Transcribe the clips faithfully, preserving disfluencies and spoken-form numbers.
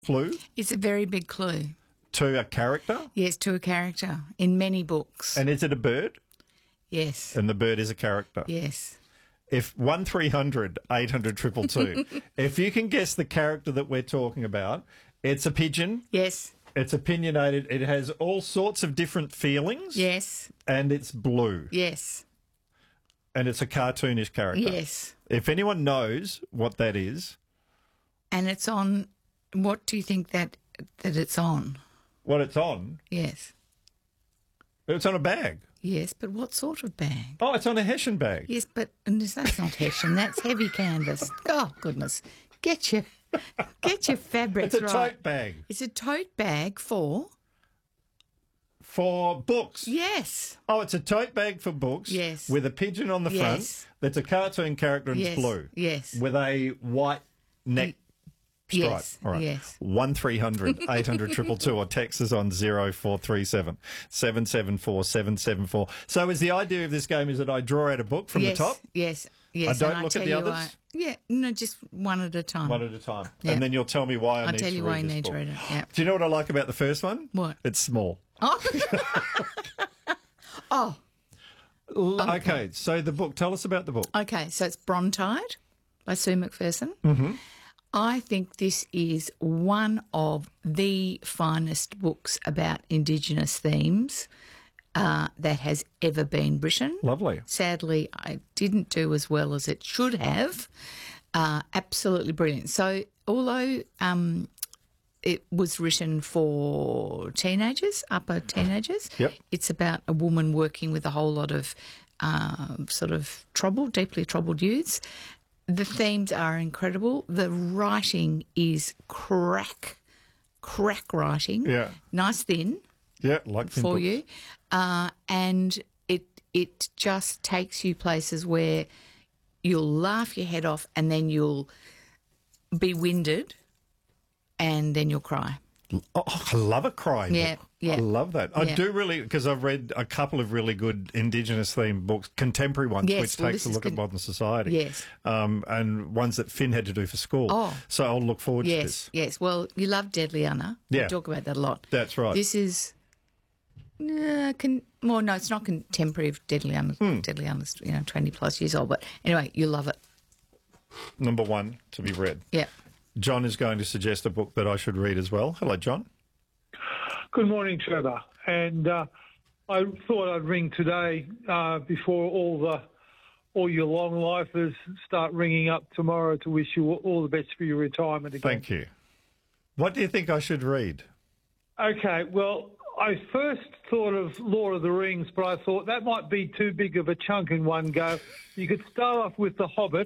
clue It's a very big clue. to a character? Yes, to a character in many books. And is it a bird? Yes. And the bird is a character. Yes. If one three hundred eight hundred two two two, if you can guess the character that we're talking about, it's a pigeon. Yes. It's opinionated. It has all sorts of different feelings. Yes. And it's blue. Yes. And it's a cartoonish character. Yes. If anyone knows what that is, And it's on. What do you think that that it's on? what it's on, Yes. it's on a bag. Yes, but what sort of bag? Oh, it's on a Hessian bag. Yes, but and this- that's not Hessian. That's heavy canvas. Oh goodness, get your get your fabrics It's a right. tote bag It's a tote bag for for books. yes, Oh, it's a tote bag for books. Yes. With a pigeon on the Yes. front. That's a cartoon character and yes, it's blue. yes, With a white neck stripe. yes, All right. yes. One three hundred eight hundred two two two or text us on zero four three seven seven seven four seven seven four. So is the idea of this game is that I draw out a book from yes, the top? Yes, yes. I and don't look at tell the you others? why- yeah, no, just one at a time. One at a time. Yeah. And then you'll tell me why I I'll need tell to you read why you this need book. to read it. Yeah. Do you know what I like about the first one? What? It's small. Oh. oh. L- Okay. so the book, tell us about the book. Okay, so it's Brontide by Sue McPherson. Mm-hmm. I think this is one of the finest books about Indigenous themes uh, that has ever been written. Lovely. Sadly, I didn't do as well as it should have. Uh, absolutely brilliant. So, although um, it was written for teenagers, upper teenagers, Yep. it's about a woman working with a whole lot of uh, sort of troubled, deeply troubled youths. The themes are incredible. The writing is crack, crack writing. Yeah. Nice thin Yeah, like thin for books. you, uh, and it it just takes you places where you'll laugh your head off, and then you'll be winded, and then you'll cry. Oh, I love a crying Yeah, book. yeah. I love that. I Yeah. do really, because I've read a couple of really good Indigenous themed books, contemporary ones, Yes, which well, takes this a is look at con- modern society. Yes. Um, and ones that Finn had to do for school. Oh. So I'll look forward to Yes, this. yes. Well, you love Deadly Anna. Yeah. We talk about that a lot. That's right. This is. Uh, con- well, no, it's not contemporary of Deadly Anna. Hmm. Deadly Anna's, you know, twenty plus years old. But anyway, you love it. Number one to be read. Yeah. John is going to suggest a book that I should read as well. Hello, John. Good morning, Trevor. And uh, I thought I'd ring today uh, before all the all your long lifers start ringing up tomorrow to wish you all the best for your retirement again. Thank you. What do you think I should read? Okay, well, I first thought of Lord of the Rings, but I thought that might be too big of a chunk in one go. You could start off with The Hobbit,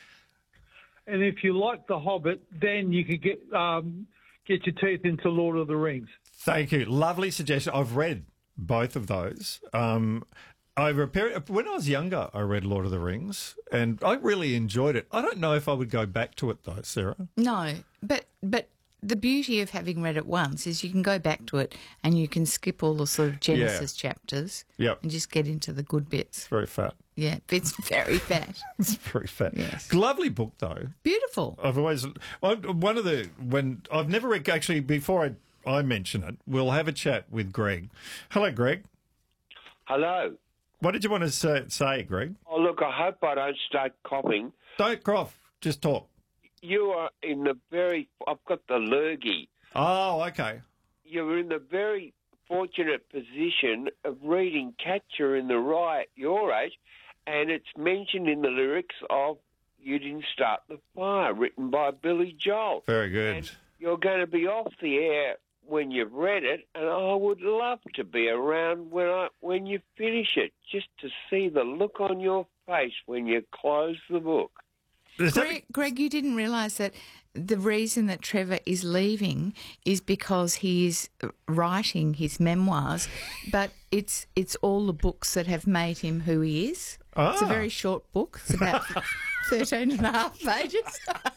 and if you like The Hobbit, then you could get um, get your teeth into Lord of the Rings. Thank you. Lovely suggestion. I've read both of those. Um, over a period, when I was younger, I read Lord of the Rings, and I really enjoyed it. I don't know if I would go back to it though, Sarah. No, but but the beauty of having read it once is you can go back to it and you can skip all the sort of Genesis chapters Yep. and just get into the good bits. It's very fat. Yeah, it's very fat. It's very fat. Yes. Lovely book though. Beautiful. I've always I- one of the when I've never read actually before I I mention it. We'll have a chat with Greg. Hello, Greg. Hello. What did you want to say, say Greg? Oh, look, I hope I don't start coughing. Don't cough. Just talk. You are in the very... I've got the lurgy. Oh, okay. You're in the very fortunate position of reading Catcher in the Rye at your age, and it's mentioned in the lyrics of You Didn't Start the Fire, written by Billy Joel. Very good. And you're going to be off the air when you've read it, and I would love to be around when I when you finish it, just to see the look on your face when you close the book. Is that- Greg, Greg, you didn't realise that the reason that Trevor is leaving is because he is writing his memoirs, but it's it's all the books that have made him who he is. It's a Ah. very short book. It's about thirteen and a half pages.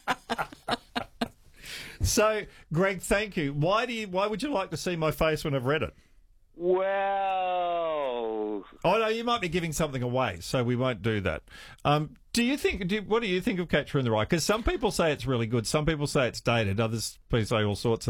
So, Greg, thank you. Why do you? Why would you like to see my face when I've read it? Well, Oh no, you might be giving something away, so we won't do that. Um, do you think? Do, what do you think of Catcher in the Rye? Because some people say it's really good, some people say it's dated, others people say all sorts of.